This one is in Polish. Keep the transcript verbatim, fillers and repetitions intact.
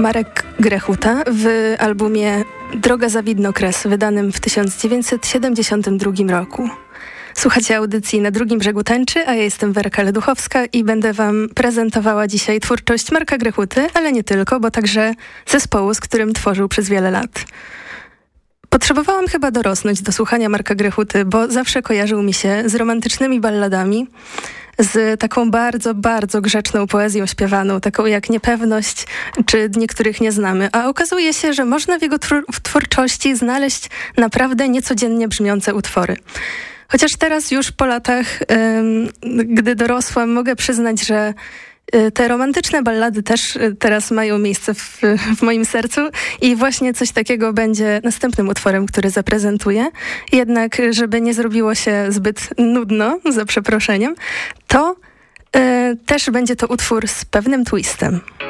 Marek Grechuta w albumie Droga za widnokres, wydanym w tysiąc dziewięćset siedemdziesiątym drugim roku. Słuchacie audycji Na drugim brzegu tęczy, a ja jestem Werka Leduchowska i będę wam prezentowała dzisiaj twórczość Marka Grechuty, ale nie tylko, bo także zespołu, z którym tworzył przez wiele lat. Potrzebowałam chyba dorosnąć do słuchania Marka Grechuty, bo zawsze kojarzył mi się z romantycznymi balladami, z taką bardzo, bardzo grzeczną poezją śpiewaną, taką jak Niepewność czy Dni, których nie znamy. A okazuje się, że można w jego twór- w twórczości znaleźć naprawdę niecodziennie brzmiące utwory. Chociaż teraz już po latach, ym, gdy dorosłam, mogę przyznać, że te romantyczne ballady też teraz mają miejsce w, w moim sercu i właśnie coś takiego będzie następnym utworem, który zaprezentuję. Jednak, żeby nie zrobiło się zbyt nudno, za przeproszeniem, to y, też będzie to utwór z pewnym twistem.